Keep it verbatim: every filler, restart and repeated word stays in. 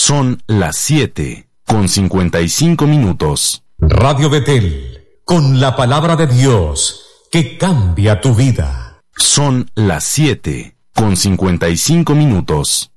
Son las siete con cincuenta y cinco minutos. Radio Betel, con la palabra de Dios que cambia tu vida. Son las siete con cincuenta y cinco minutos.